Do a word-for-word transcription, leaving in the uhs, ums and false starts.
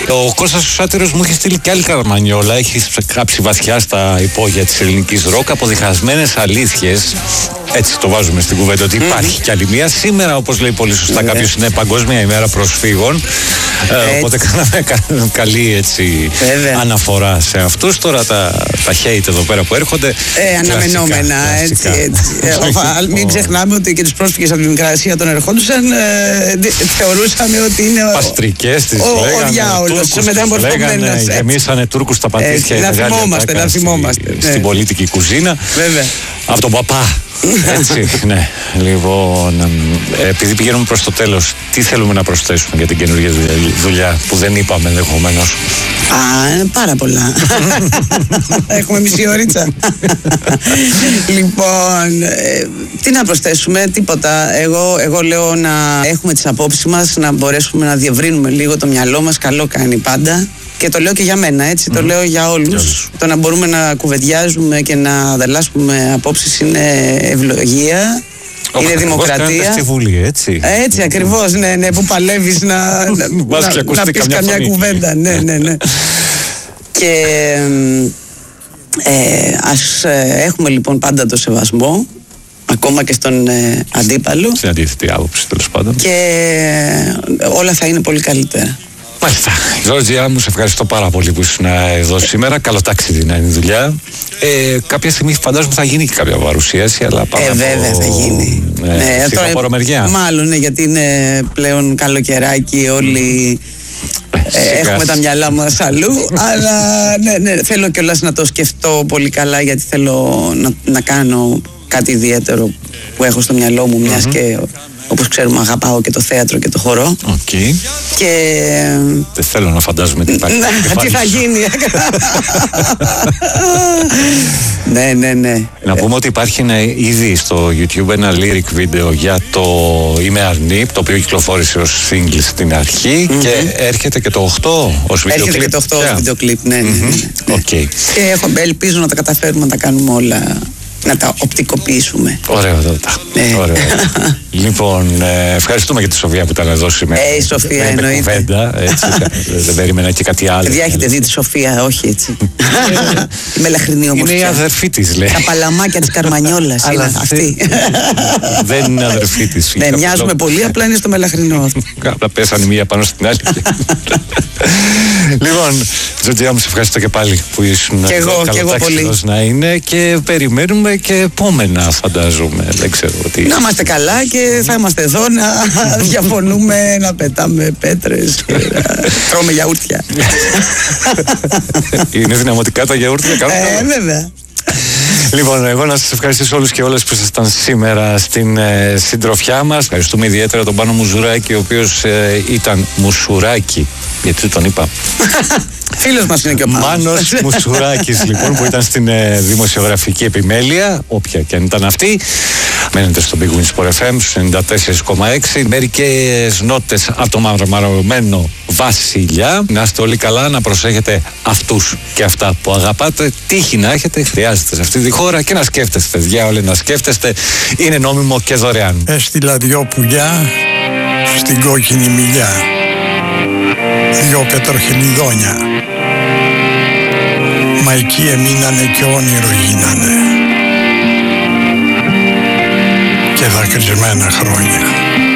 Ο Κώστας ο Σάτυρος μου έχει στείλει και άλλη καραμανιόλα. Έχει κάψει βαθιά στα υπόγεια της ελληνικής ροκ, αποδειχασμένες αλήθειες. Έτσι το βάζουμε στην κουβέντα ότι υπάρχει mm-hmm. κι άλλη μία. Σήμερα, όπως λέει πολύ σωστά yeah. κάποιος, είναι Παγκόσμια ημέρα προσφύγων. Ε, οπότε κάναμε κα, καλή έτσι, αναφορά σε αυτούς. Τώρα τα, τα hate εδώ πέρα που έρχονται. Ε, αναμενόμενα, έτσι. έτσι. ε, μην ξεχνάμε ότι και τους πρόσφυγες από την Μικρά Ασία τον ερχόντουσαν, ε, θεωρούσαμε ότι είναι ο, παστρικές τις ο, λέγανε, ο διάολος. Λέγανε, γεμίσανε Τούρκους στα πατήσια. Να θυμόμαστε, να θυμόμαστε. Στην πολίτικη κουζίνα. Βέβαια. Από τον παπά. Έτσι, ναι. Λοιπόν, επειδή πηγαίνουμε προς το τέλος, τι θέλουμε να προσθέσουμε για την καινούργια δουλειά που δεν είπαμε ενδεχομένως? Α, πάρα πολλά. Έχουμε μισή ωρίτσα. Λοιπόν, ε, τι να προσθέσουμε, τίποτα. Εγώ, εγώ λέω να έχουμε τις απόψεις μας, να μπορέσουμε να διευρύνουμε λίγο το μυαλό μας. Καλό κάνει πάντα. Και το λέω και για μένα, έτσι, mm. το λέω για όλους. Το να μπορούμε να κουβεντιάζουμε και να ανταλλάσσουμε απόψεις είναι ευλογία. Ο είναι δημοκρατία. Στη Βουλή, έτσι. Έτσι ακριβώς, ναι, ναι, που παλεύεις να, να, να, να πεις καμιά κουβέντα. Ναι, ναι, ναι. Και ε, ας ε, έχουμε λοιπόν πάντα το σεβασμό, ακόμα και στον ε, αντίπαλο. Στην αντίθετη άποψη, τέλος πάντων. Και ε, όλα θα είναι πολύ καλύτερα. Μάλιστα. Ζόρτζια μου, σε ευχαριστώ πάρα πολύ που ήσουν εδώ σήμερα. Καλό ταξίδι να είναι η δουλειά. Ε, κάποια στιγμή φαντάζομαι θα γίνει και κάποια παρουσίαση, αλλά πάμε. Ε, βέβαια από... θα γίνει. Ναι, ναι, τώρα, απορομεριά. Μάλλον, ναι, γιατί είναι πλέον καλοκαιράκι, όλοι ε, έχουμε τα μυαλά μας αλλού. Αλλά ναι, ναι, θέλω κιόλας να το σκεφτώ πολύ καλά, γιατί θέλω να, να κάνω κάτι ιδιαίτερο που έχω στο μυαλό μου, μιας mm-hmm. και όπως ξέρουμε αγαπάω και το θέατρο και το χορό. Okay. Και... δεν θέλω να φαντάζομαι τι υπάρχει. Τι θα γίνει. Ναι, ναι, ναι. Να πούμε ότι υπάρχει ένα, ήδη στο YouTube ένα lyric βίντεο για το Είμαι Αρνή, το οποίο κυκλοφόρησε ως single στην αρχή mm-hmm. και έρχεται και το οκτώ ως βίντεο κλιπ. Έρχεται και το οκτώ ως βίντεο κλιπ, ναι, ναι, mm-hmm. ναι. Okay. Και έχω, ελπίζω να τα καταφέρουμε να τα κάνουμε όλα, να τα οπτικοποιήσουμε. Ωραίο, ναι. Ωραίο. Λοιπόν, ε, ευχαριστούμε για τη Σοφία που ήταν εδώ σήμερα. Ε, η Σοφία με, εννοείται. Με κουβέντα, έτσι, δεν περίμενα και κάτι άλλο. Παιδιά, έχετε δει τη Σοφία, όχι έτσι. Η μελαχρινή όμως. Είναι η αδερφή της, λέει. Τα παλαμάκια της Καρμανιόλας είναι αυτή. Δεν είναι αδερφή της. Ναι, μοιάζουμε πολύ, απλά είναι στο μελαχρινό. Απλά πέσανε μία πάνω στην άλλη. Λοιπόν, Ζορτζιά μου, σε ευχαριστώ και πάλι που ήσουν εδώ. Και εγώ πολύ. Να είναι και περιμένουμε και επόμενα, φαντάζομαι. Δεν ξέρω τι. Να είμαστε καλά και θα είμαστε εδώ να διαφωνούμε, να πετάμε πέτρες και να τρώμε γιαούρτια. Είναι δυναμωτικά τα γιαούρτια, καλά. Ε, βέβαια. Λοιπόν, εγώ να σας ευχαριστήσω όλους και όλες που ήσασταν σήμερα στην ε, συντροφιά μας. Ευχαριστούμε ιδιαίτερα τον Πάνο Μουζουράκη, ο οποίος ε, ήταν Μουσουράκη. Γιατί τον είπα. Φίλος μας είναι και ο Πάνος. Μάνος Μουσουράκης, λοιπόν, που ήταν στην ε, δημοσιογραφική επιμέλεια, όποια και αν ήταν αυτή. Μένετε στο Big Win Sport εφ εμ ενενήντα τέσσερα κόμμα έξι. Μερικές νότες από το μαρμαρωμένο Βασιλιά. Να είστε όλοι καλά, να προσέχετε αυτούς και αυτά που αγαπάτε. Τύχη να έχετε, χρειάζεται σε αυτή τη χώρα και να σκέφτεστε. Διάολε, να σκέφτεστε. Είναι νόμιμο και δωρεάν. Έστειλα δυο πουλιά στην κόκκινη μιλιά. Δυο πετροχελιδόνια. Μα εκεί εμείνανε και όνειρο γίνανε. Και δακρυσμένα χρόνια.